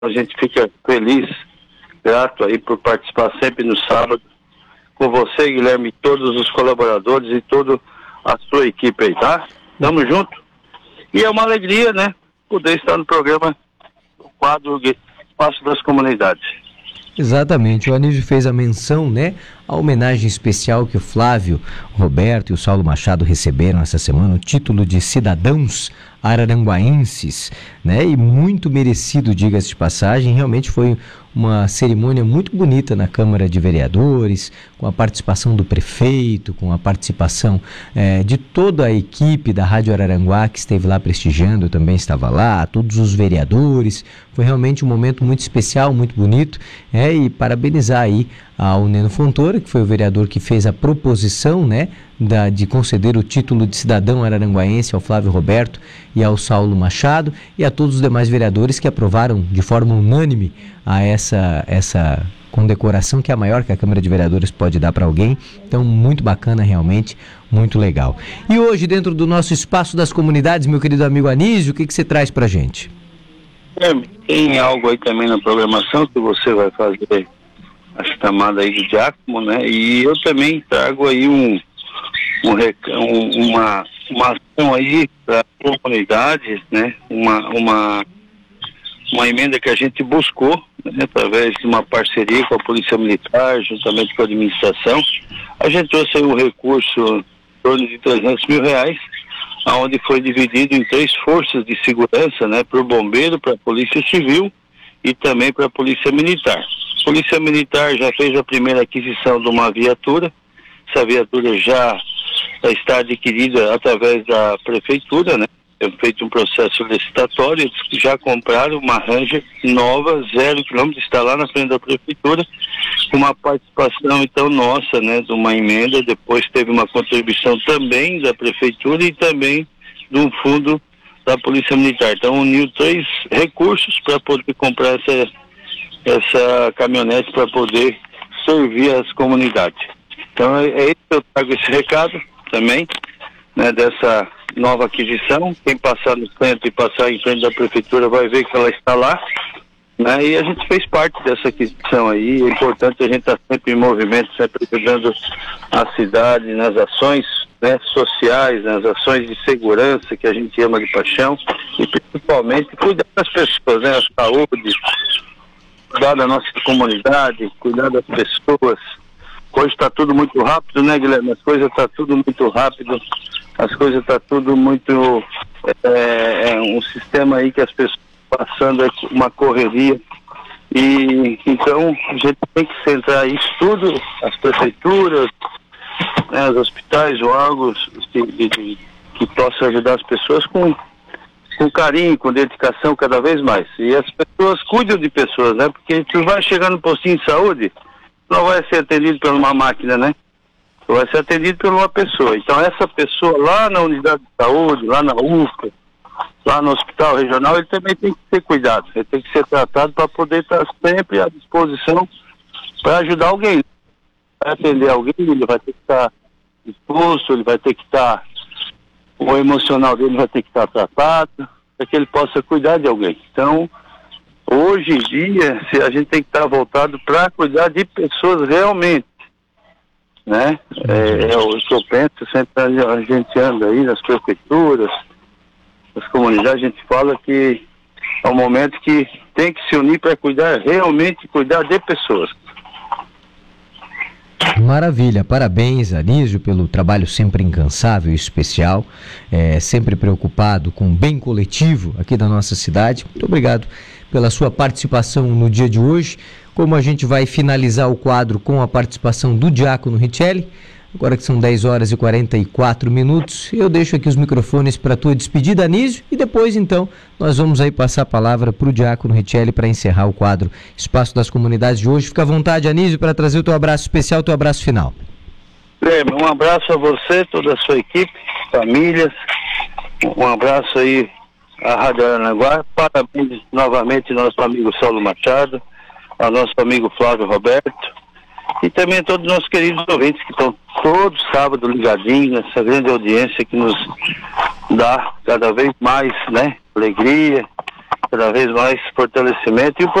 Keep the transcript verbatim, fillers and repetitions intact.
A gente fica feliz, grato aí por participar sempre no sábado com você, Guilherme, e todos os colaboradores e toda a sua equipe aí, tá? Tamo junto. E é uma alegria, né, poder estar no programa, no quadro Espaço das Comunidades. Exatamente, o Anísio fez a menção, né, a homenagem especial que o Flávio Roberto e o Saulo Machado receberam essa semana, o título de cidadãos araranguaenses, né, e muito merecido, diga-se de passagem. Realmente foi uma cerimônia muito bonita na Câmara de Vereadores, com a participação do prefeito, com a participação eh, de toda a equipe da Rádio Araranguá que esteve lá prestigiando, eu também estava lá, todos os vereadores. Foi realmente um momento muito especial, muito bonito, é, e parabenizar aí ao Neno Fontoura, que foi o vereador que fez a proposição, né, da, de conceder o título de cidadão araranguaense ao Flávio Roberto e ao Saulo Machado, e a todos os demais vereadores que aprovaram de forma unânime a essa, essa condecoração, que é a maior que a Câmara de Vereadores pode dar para alguém. Então, muito bacana, realmente, muito legal. E hoje, dentro do nosso Espaço das Comunidades, meu querido amigo Anísio, o que, que você traz para a gente? É, tem algo aí também na programação que você vai fazer a chamada aí de Giacomo, né? E eu também trago aí um, um, um uma, uma ação aí para a comunidade, né? Uma, uma, uma emenda que a gente buscou, né? Através de uma parceria com a Polícia Militar, juntamente com a administração. A gente trouxe aí um recurso em torno de trezentos mil reais, onde foi dividido em três forças de segurança, né? Para o bombeiro, para a Polícia Civil e também para a Polícia Militar. A Polícia Militar já fez a primeira aquisição de uma viatura. Essa viatura já está adquirida através da prefeitura, né? É feito um processo licitatório, eles já compraram uma Ranger nova, zero quilômetro, está lá na frente da prefeitura, com uma participação então nossa, né, de uma emenda. Depois teve uma contribuição também da prefeitura e também de um fundo da Polícia Militar. Então uniu três recursos para poder comprar essa, essa caminhonete para poder servir as comunidades. Então é, é isso que eu trago, esse recado também, né, dessa nova aquisição. Quem passar no centro e passar em frente da prefeitura vai ver que ela está lá, né? E a gente fez parte dessa aquisição aí. É importante a gente estar sempre em movimento, sempre ajudando a cidade nas ações, né, sociais, nas ações de segurança que a gente ama de paixão, e principalmente cuidar das pessoas, né, a saúde, cuidar da nossa comunidade, cuidar das pessoas. Hoje está tudo muito rápido, né, Guilherme? As coisas estão tá tudo muito rápido, as coisas estão tá tudo muito... É, é um sistema aí que as pessoas passando uma correria. E então a gente tem que centrar isso tudo, as prefeituras, né, os hospitais, órgãos que, que, que possam ajudar as pessoas com, com carinho, com dedicação cada vez mais. E as pessoas cuidam de pessoas, né? Porque tu vai chegar no postinho de saúde, não vai ser atendido por uma máquina, né? Vai ser atendido por uma pessoa. Então essa pessoa lá na unidade de saúde, lá na U F A, lá no hospital regional, ele também tem que ser cuidado, ele tem que ser tratado para poder estar sempre à disposição para ajudar alguém. Para atender alguém, ele vai ter que estar disposto, ele vai ter que estar, o emocional dele vai ter que estar tratado, para que ele possa cuidar de alguém. Então, hoje em dia, se a gente tem que estar voltado para cuidar de pessoas realmente, né? É, é o que eu penso, sempre a gente anda aí nas prefeituras, nas comunidades, a gente fala que é um momento que tem que se unir para cuidar, realmente cuidar de pessoas. Maravilha, parabéns, Anísio, pelo trabalho sempre incansável e especial, é, sempre preocupado com o bem coletivo aqui da nossa cidade. Muito obrigado pela sua participação no dia de hoje. Como a gente vai finalizar o quadro com a participação do Diácono Richelli, agora que são dez horas e quarenta e quatro minutos, eu deixo aqui os microfones para a tua despedida, Anísio, e depois, então, nós vamos aí passar a palavra para o Diácono Richelli para encerrar o quadro Espaço das Comunidades de hoje. Fica à vontade, Anísio, para trazer o teu abraço especial, o teu abraço final. Guilherme, um abraço a você, toda a sua equipe, famílias, um abraço aí à Rádio Araranguá, parabéns novamente ao nosso amigo Saulo Machado, ao nosso amigo Flávio Roberto, e também a todos os nossos queridos ouvintes que estão todo sábado ligadinhos nessa grande audiência que nos dá cada vez mais, né, alegria cada vez mais fortalecimento. E o